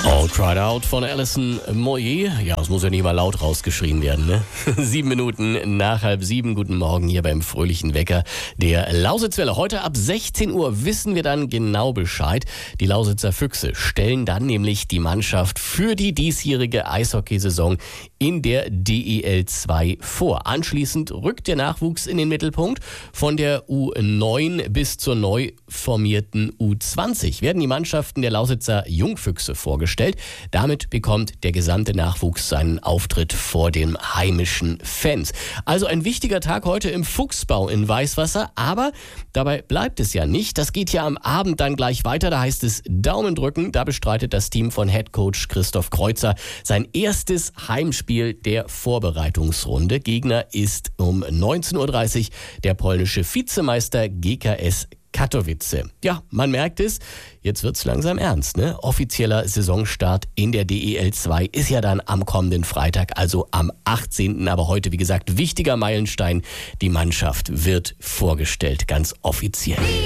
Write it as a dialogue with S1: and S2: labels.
S1: All Cried Out von Alison Moyet. Ja, es muss ja nicht mal laut rausgeschrien werden, ne? 7 Minuten nach 6:30. Guten Morgen hier beim fröhlichen Wecker der Lausitzwelle. Heute ab 16 Uhr wissen wir dann genau Bescheid. Die Lausitzer Füchse stellen dann nämlich die Mannschaft für die diesjährige Eishockeysaison in der DEL 2 vor. Anschließend rückt der Nachwuchs in den Mittelpunkt. Von der U9 bis zur neu formierten U20 werden die Mannschaften der Lausitzer Jungfüchse vorgestellt. Damit bekommt der gesamte Nachwuchs seinen Auftritt vor den heimischen Fans. Also ein wichtiger Tag heute im Fuchsbau in Weißwasser, aber dabei bleibt es ja nicht. Das geht ja am Abend dann gleich weiter. Da heißt es Daumen drücken. Da bestreitet das Team von Headcoach Christoph Kreuzer sein erstes Heimspiel der Vorbereitungsrunde. Gegner ist um 19:30 Uhr der polnische Vizemeister GKS Katowice. Ja, man merkt es, jetzt wird's langsam ernst, ne? Offizieller Saisonstart in der DEL 2 ist ja dann am kommenden Freitag, also am 18. Aber heute, wie gesagt, wichtiger Meilenstein. Die Mannschaft wird vorgestellt, ganz offiziell.